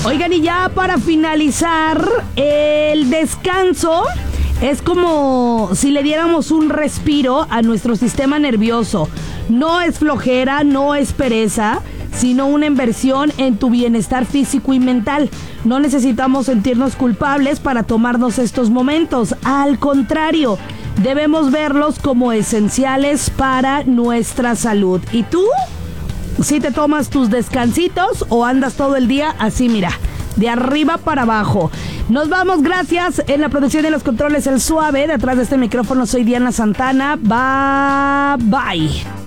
Oigan, y ya para finalizar, el descanso es como si le diéramos un respiro a nuestro sistema nervioso. No es flojera, no es pereza, sino una inversión en tu bienestar físico y mental. No necesitamos sentirnos culpables para tomarnos estos momentos. Al contrario, debemos verlos como esenciales para nuestra salud. ¿Y tú? ¿Sí te tomas tus descansitos o andas todo el día así, mira, de arriba para abajo? Nos vamos, gracias. En la producción de los controles, el Suave. Detrás de este micrófono soy Diana Santana. Bye, bye.